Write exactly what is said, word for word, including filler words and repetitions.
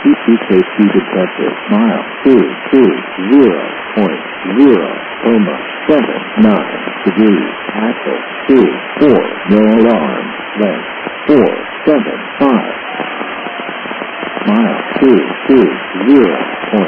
E K G detector. Mile two two zero point zero comma seven nine degrees. Axle two four. No alarm. Length four seven five. Mile two two zero point